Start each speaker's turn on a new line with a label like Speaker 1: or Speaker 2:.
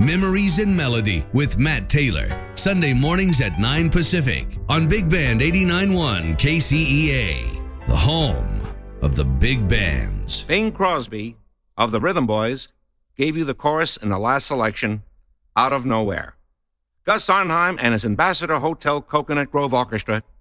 Speaker 1: Memories in Melody with Matt Taylor. Sunday mornings at 9 Pacific on Big Band 89.1 KCEA. The home of the big bands.
Speaker 2: Bing Crosby of the Rhythm Boys gave you the chorus in the last selection, Out of Nowhere. Gus Sondheim and his Ambassador Hotel Coconut Grove Orchestra